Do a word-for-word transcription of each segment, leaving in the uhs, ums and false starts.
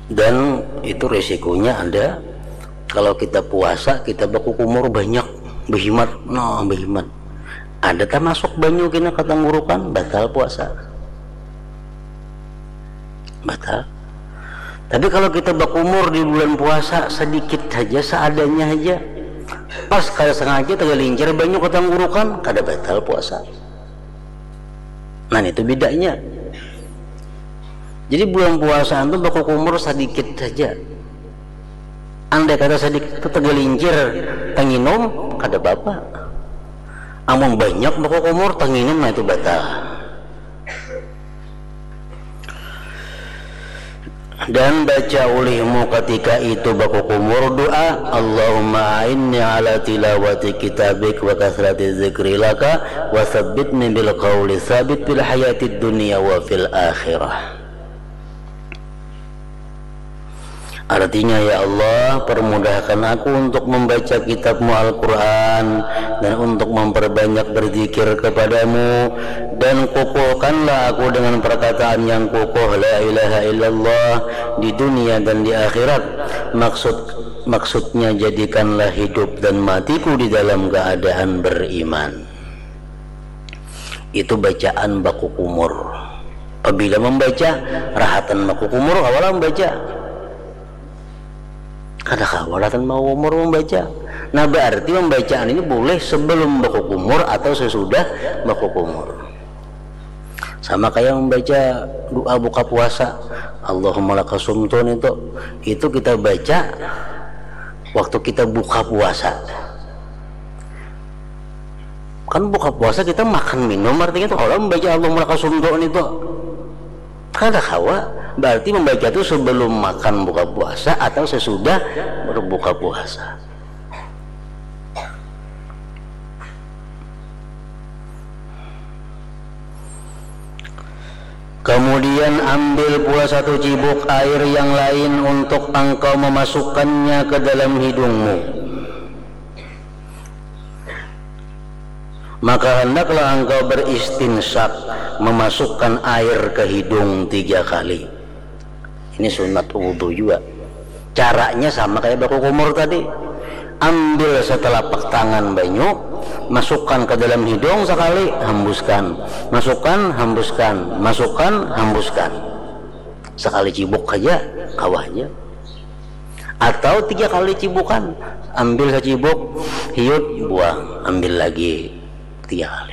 Dan itu resikonya ada kalau kita puasa kita baku kumur banyak behimat, no behimat ada tak masuk banyu kena ketenggorokan, batal puasa, batal. Tapi kalau kita bakumur di bulan puasa sedikit saja, seadanya aja, pas kada sengaja tergelincir banyu ketenggorokan, kada batal puasa. Nah itu bedanya. Jadi bulan puasa itu bakumur sedikit saja. Andai kata sedikit tergelincir tanginum, kada apa-apa. Amun banyak bakumur tanginum, nah itu batal. Dan baca olehmu ketika itu baku kumur doa, Allahumma a'inni ala tilawati kitabik wa kathrati zikri laka wa thabbitni bil qawli thabit fil hayatid dunya wa fil akhirah. Artinya, ya Allah, permudahkan aku untuk membaca kitabmu Al-Quran dan untuk memperbanyak berzikir kepadamu, dan kukuhkanlah aku dengan perkataan yang kukuh la ilaha illallah di dunia dan di akhirat. Maksud maksudnya jadikanlah hidup dan matiku di dalam keadaan beriman. Itu bacaan baku kumur. Apabila membaca rahatan baku kumur, awal membaca ada khawalatan mau umur membaca. Nah berarti pembacaan ini boleh sebelum baku kumur atau sesudah baku kumur. Sama kayak membaca doa buka puasa, Allahumma lakasumtun, itu itu kita baca waktu kita buka puasa. Kan buka puasa kita makan minum, artinya itu kalau membaca Allahumma lakasumtun itu kada khawa. Berarti membaca itu sebelum makan buka puasa atau sesudah berbuka puasa. Kemudian ambil pula satu cibuk air yang lain untuk engkau memasukkannya ke dalam hidungmu. Maka hendaklah engkau beristinsyak, memasukkan air ke hidung tiga kali. Ini sunat wudhu juga. Caranya sama kayak baku kumur tadi. Ambil setelapak tangan banyu, masukkan ke dalam hidung sekali, hembuskan, masukkan, hembuskan, masukkan, hembuskan. Sekali cibuk aja, kawahnya. Atau tiga kali cibukan, ambil secibuk, hiut, buang, ambil lagi tiga kali.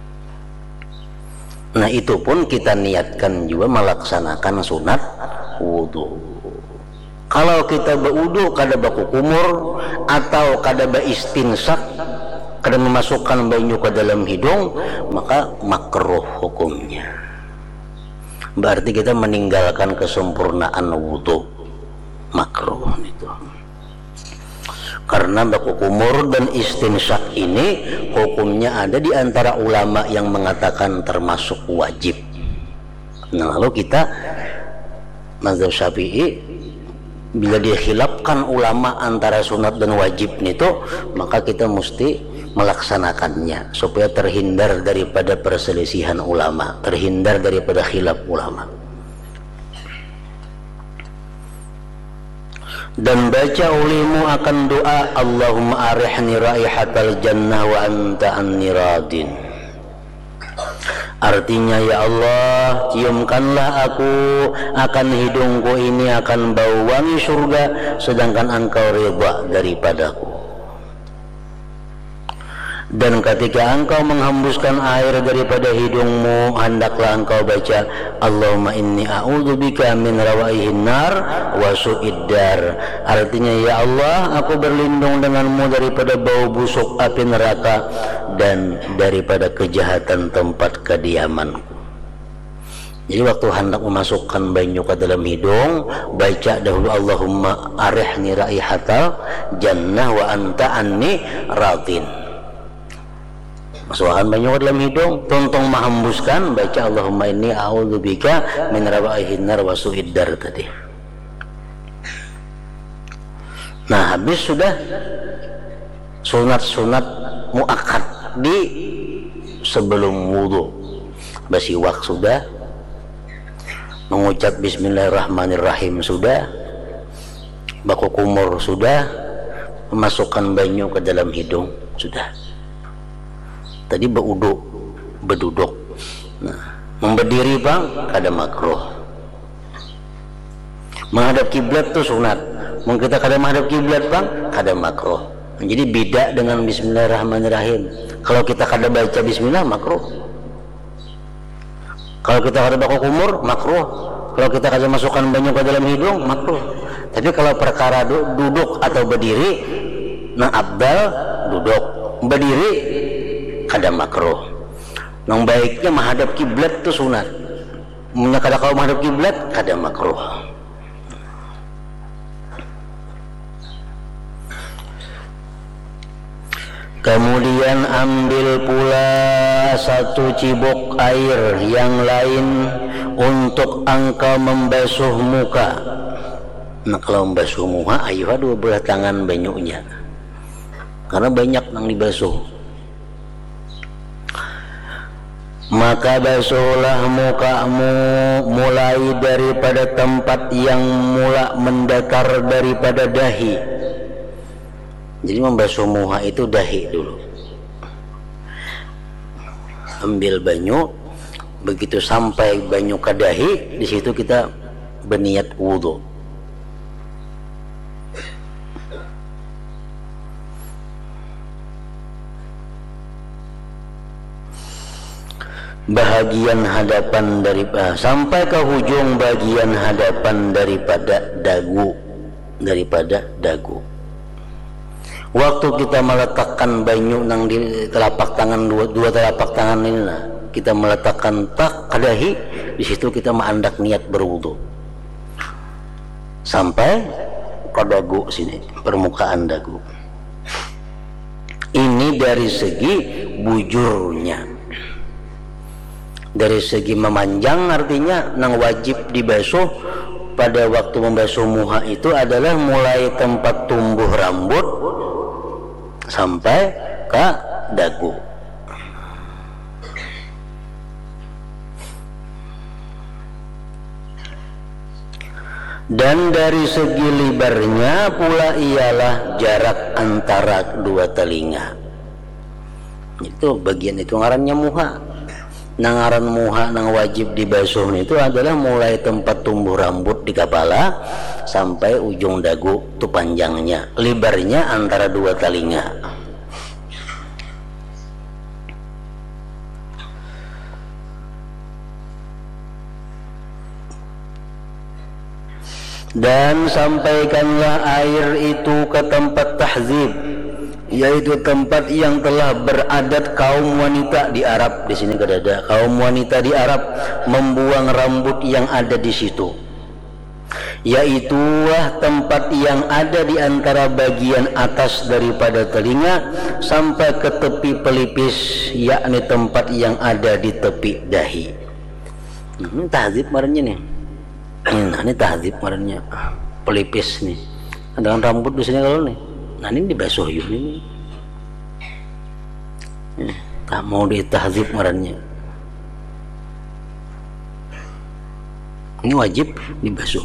Nah itu pun kita niatkan juga melaksanakan sunat wudhu. Kalau kita berwudhu kada baku kumur atau kada beristinsak, kada memasukkan banyu ke dalam hidung, maka makruh hukumnya. Berarti kita meninggalkan kesempurnaan wudhu, makruh itu. Karena baku kumur dan istinsak ini hukumnya ada di antara ulama yang mengatakan termasuk wajib. Nah lalu kita mazhab Syafi'i, bila dikhilafkan ulama antara sunat dan wajib itu, maka kita mesti melaksanakannya supaya terhindar daripada perselisihan ulama, terhindar daripada khilaf ulama. Dan baca olehmu akan doa, Allahumma arihni raihatal jannah wa anta anni radin. Artinya, ya Allah, ciumkanlah aku akan hidungku ini akan bau wangi surga, sedangkan engkau ridha daripadaku. Dan ketika engkau menghembuskan air daripada hidungmu, hendaklah engkau baca, Allahumma inni a'udzubika min rawaihin nar wa su'iddar. Artinya, ya Allah, aku berlindung denganmu daripada bau busuk api neraka dan daripada kejahatan tempat kediamanku. Jadi waktu hendak memasukkan banyu ke dalam hidung, baca dahulu Allahumma arihni raihatal jannah wa anta anni radin. Masukkan banyu ke dalam hidung, tontong menghembuskan, baca Allahumma inni a'udzubika min rawaihin nar wa su'iddar tadi. Nah habis sudah sunat-sunat muakkad di sebelum wudhu. Basiwak sudah, mengucap bismillahirrahmanirrahim sudah, baku kumur sudah, memasukkan banyu ke dalam hidung sudah. Tadi beuduk, berduduk. Nah, memberdiri bang kada makruh. Menghadap kiblat tuh sunat. Mau kita kada menghadap kiblat bang kada makruh. Jadi beda dengan bismillahirrahmanirrahim. Kalau kita kada baca bismillah makruh. Kalau kita kada baku kumur makruh. Kalau kita kada masukkan banyu ke dalam hidung makruh. Tapi kalau perkara duduk atau berdiri, nang abdal duduk, berdiri kada makruh. Nang baiknya menghadap kiblat itu sunat. Mun kada kalau menghadap kiblat kada makruh. Kemudian ambil pula satu cibuk air yang lain untuk engkau membasuh muka. Nah kalau membasuh muka, ayuh dua belah tangan banyunya, karena banyak yang dibasuh. Maka basuhlah mukamu mulai daripada tempat yang mula mendatar daripada dahi. Jadi membasuh muka itu dahi dulu. Ambil banyu, begitu sampai banyu ke dahi, di situ kita berniat wudhu. Bahagian hadapan daripada sampai ke hujung bagian hadapan daripada dagu, daripada dagu. Waktu kita meletakkan banyu nang di telapak tangan dua, dua telapak tangan ini lah, kita meletakkan tak kadahi, di situ kita mengandak niat berwudu sampai ke dagu sini, permukaan dagu. Ini dari segi bujurnya. Dari segi memanjang artinya nang wajib dibasuh pada waktu membasuh muka itu adalah mulai tempat tumbuh rambut sampai ke dagu. Dan dari segi lebarnya pula ialah jarak antara dua telinga. Itu bagian itu ngarannya muka. Nangaran muha nang wajib dibasuh itu adalah mulai tempat tumbuh rambut di kepala sampai ujung dagu itu panjangnya, lebarnya antara dua telinga. Dan sampaikanlah air itu ke tempat tahzib, yaitu tempat yang telah beradat kaum wanita di Arab. Di sini ada kaum wanita di Arab membuang rambut yang ada di situ, yaitulah tempat yang ada di antara bagian atas daripada telinga sampai ke tepi pelipis, yakni tempat yang ada di tepi dahi. Ini tahzib marahnya nih. Nah, ini tahzib marahnya pelipis nih. Ada rambut di sini kalau nih. Nah ini dibasuh yuk ini. Eh, tak mau ditahzib marahnya. Ini wajib dibasuh.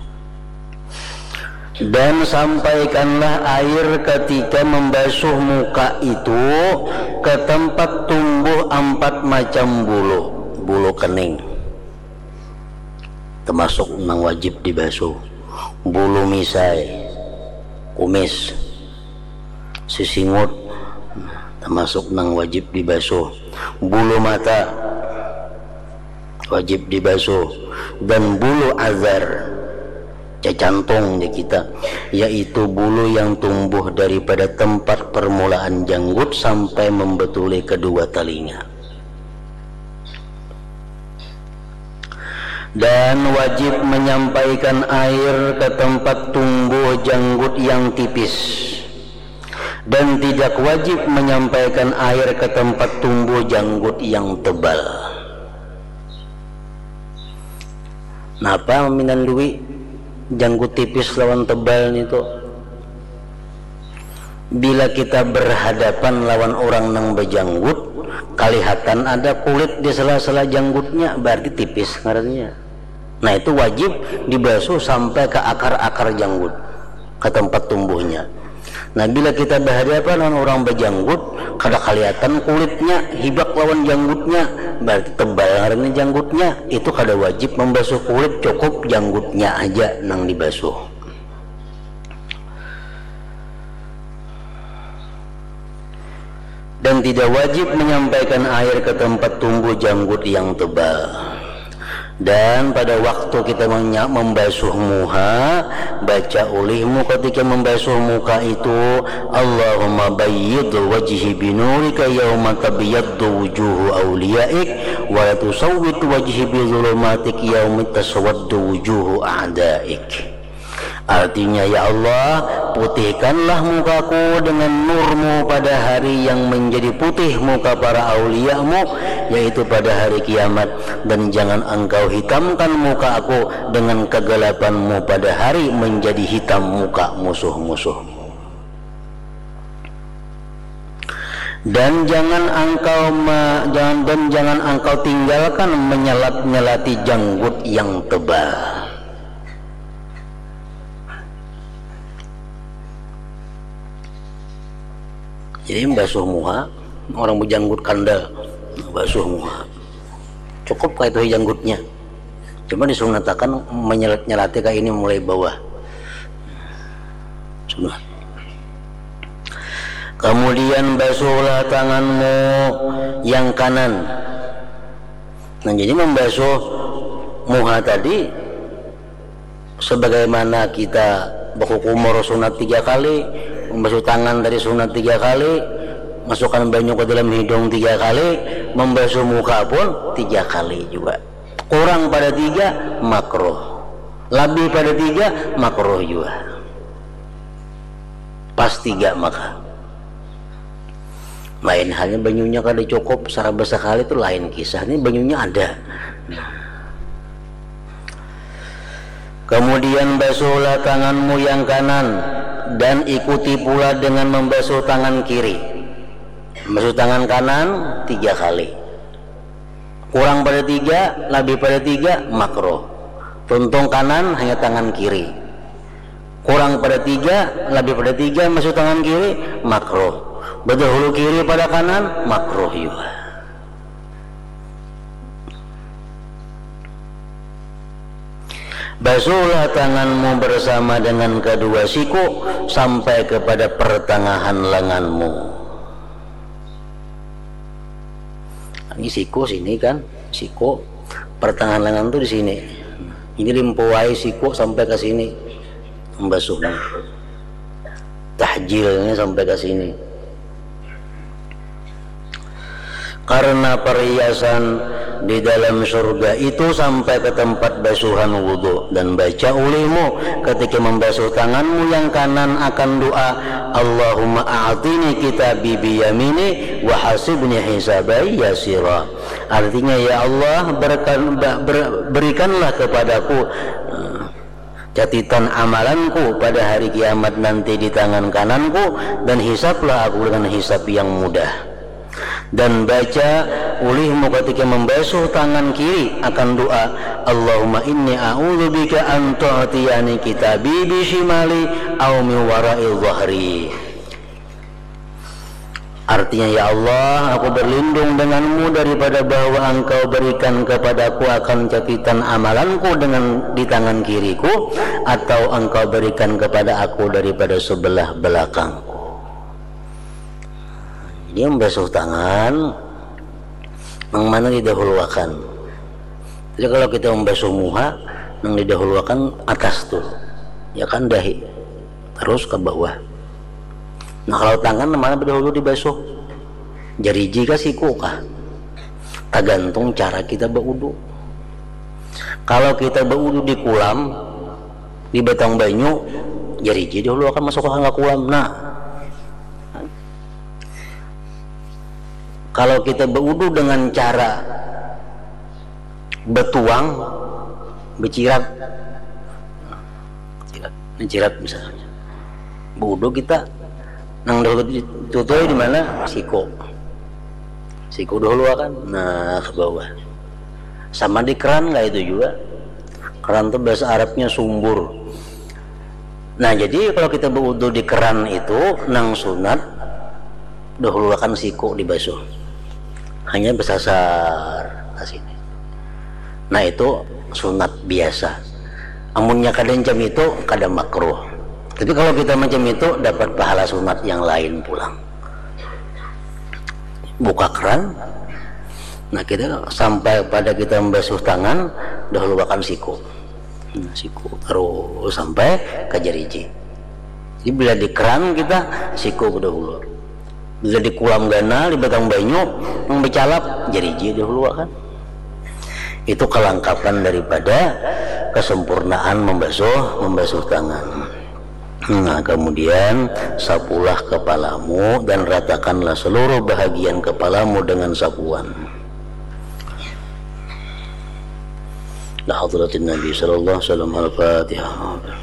Dan sampaikanlah air ketika membasuh muka itu ke tempat tumbuh empat macam bulu, bulu kening, termasuk yang wajib dibasuh. Bulu misai, kumis, sisingut, termasuk yang wajib dibasuh. Bulu mata wajib dibasuh, dan bulu azar, cacantung di kita, yaitu bulu yang tumbuh daripada tempat permulaan janggut sampai membetuli kedua telinga. Dan wajib menyampaikan air ke tempat tumbuh janggut yang tipis, dan tidak wajib menyampaikan air ke tempat tumbuh janggut yang tebal. Napa minan lui janggut tipis lawan tebal itu? Bila kita berhadapan lawan orang nang berjanggut, kelihatan ada kulit di sela-sela janggutnya, berarti tipis ngarannya. Nah itu wajib dibasuh sampai ke akar-akar janggut. ke tempat tumbuhnya. Nah bila kita berhadapan dengan orang berjanggut, kada kelihatan kulitnya, hibak lawan janggutnya, berarti tebal karena janggutnya, itu kada wajib membasuh kulit, cukup janggutnya aja nang dibasuh. Dan tidak wajib menyampaikan air ke tempat tumbuh janggut yang tebal. Dan pada waktu kita membasuh muha, baca ulihmu ketika membasuh muka itu, Allahumma bayyid wajhi binurika yawma tabyaddu wujuhu awliyaik wa la tusawwit wajhi bi dhulumatik yawma taswaddu wujuhu a'daik. Artinya, ya Allah, putihkanlah mukaku dengan nurmu pada hari yang menjadi putih muka para auliamu, yaitu pada hari kiamat. Dan jangan engkau hitamkan muka aku dengan kegelapanmu pada hari menjadi hitam muka musuh-musuhmu. Dan jangan engkau ma, jangan, dan jangan engkau tinggalkan menyelat-nyelati janggut yang tebal. Jadi membasuh muha, orang berjanggut kandal, basuh muha, cukup kayak itu janggutnya. Cuma disunatakan menyelat-nyelati kayak ini mulai bawah. Sunat. Kemudian basuhlah tanganmu yang kanan. Nah jadi membasuh muha tadi, sebagaimana kita berkumur sunat tiga kali, membasuh tangan dari sunat tiga kali, masukkan banyu ke dalam hidung tiga kali, membasuh muka pun tiga kali juga. Kurang pada tiga makruh, lebih pada tiga makruh juga. Pas tiga maka. Lain halnya banyunya kada cukup secara besar kali itu lain kisah. Ini banyunya ada. Kemudian basuhlah tanganmu yang kanan dan ikuti pula dengan membasuh tangan kiri. Membasuh tangan kanan tiga kali. Kurang pada tiga, lebih pada tiga, makruh. Tuntung kanan hanya tangan kiri. Kurang pada tiga, lebih pada tiga, membasuh tangan kiri, makruh. Berdahulu kiri pada kanan, makruh juga. Basuhlah tanganmu bersama dengan kedua siku sampai kepada pertengahan lenganmu. Ini siku sini kan, siku pertengahan lengan tuh di sini. Ini limpuai siku sampai ke sini, membasuhnya. Tahjilnya sampai ke sini. Karena perhiasan di dalam surga itu sampai ke tempat basuhan wudhu. Dan baca ulihmu ketika membasuh tanganmu yang kanan akan doa, Allahumma a'tini kitabi biyamini wa hasibni hisabai yasira. Artinya, ya Allah, berikan, ber, berikanlah kepadaku uh, catatan amalanku pada hari kiamat nanti di tangan kananku, dan hisablah aku dengan hisab yang mudah. Dan baca ulihmu ketika membasuh tangan kiri akan doa, Allahumma inni a'udzubika an tu'tiyani kitabi bishimali aw min wara'i dhahri. Artinya, ya Allah, aku berlindung denganmu daripada bahwa engkau berikan kepadaku akan catatan amalanku dengan di tangan kiriku, atau engkau berikan kepada aku daripada sebelah belakangku. Dia membasuh tangan yang mana didahulukan. Jadi kalau kita membasuh muha, yang didahulukan atas tuh, ya kan dahi, terus ke bawah. Nah kalau tangan mana dahulu dibasuh? Jariji kah siku kah? Tergantung cara kita berwudu. Kalau kita berwudu di kulam, di batang banyu, jariji dahulu akan masuk ke kulam. Nah kalau kita berwudu dengan cara betuang, bercirat, mencirat misalnya, berwudu kita nang dahulu tutui di mana? Siku, siku dahulu akan, nah ke bawah. Sama di keran nggak itu juga? Keran itu bahasa Arabnya sumbur. Nah jadi kalau kita berwudu di keran itu nang sunat dahulukan siku dibasuh, hanya bersasar ke sini. Nah itu sunat biasa. Amunnya kadang jam itu kadang makruh. Tapi kalau kita macam itu dapat pahala sunat yang lain pulang. Buka keran. Nah kita sampai pada kita membasuh tangan dahulukan siku. Nah, siku terus sampai ke jeriji. Jadi bila di keran kita siku dahulu. Bila di kulam gana di batang banyu membecalap jeriji dahulu kan. Itu kelengkapan daripada kesempurnaan membasuh membasuh tangan. Nah kemudian sapulah kepalamu dan ratakanlah seluruh bahagian kepalamu dengan sapuan. La hadratin Nabi sallallahu alaihi wasallam. Al-Fatihah.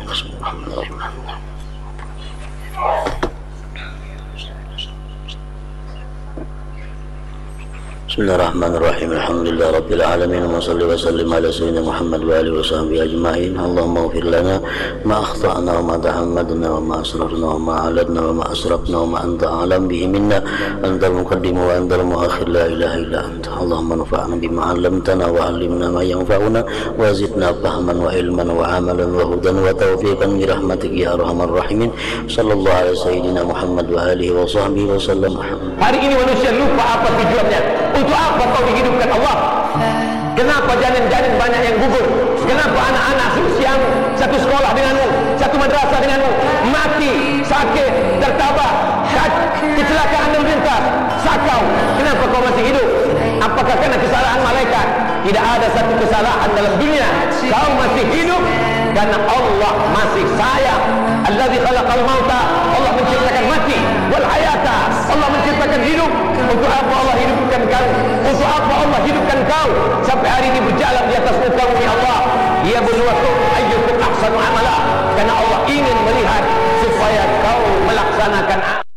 Bismillahirrahmanirrahim. Alhamdulillah rabbil alamin wa salli wa sallim ala sayyidina Muhammad wa alihi wa sahbihi ajma'in. Allahumma ighfir lana ma akhta'na wa ma tahammadna wa ma asrarna wa ma a'ladna wa ma asrafna wa ma anta a'lam bihi minna. Antal muqaddim wa antal muakhir, la ilaha illa anta. Allahumma anfa'na bima 'allamtana wa 'allimna ma yanfa'una wa zidna fahman wa ilman wa 'amalan wa hudan wa tawfiqan bi rahmatika ya arhamar rahimin. Sallallahu alaihi sayyidina Muhammad wa alihi wa sahbihi wa sallam. Hari ini manusia lupa apa tujuannya. Untuk apa kau dihidupkan Allah? Kenapa janin-janin banyak yang gugur? Kenapa anak-anak seusiamu satu sekolah denganmu, satu madrasah denganmu mati, sakit, tertabrak, kecelakaan lalu lintas, sakau? Kenapa kau masih hidup? Apakah karena kesalahan malaikat? Tidak ada satu kesalahan dalam dunia. Kau masih hidup karena Allah masih sayang. Allazi khalaqal mauta, Allah menciptakan mati, wal hayata, Allah menciptakan hidup. Untuk apa Allah hidupkan kau? Untuk apa Allah hidupkan kau sampai hari ini berjalan di atas muka bumi Allah? Ia berluakum ayyukum ahsanu amala, karena Allah ingin melihat supaya kau melaksanakan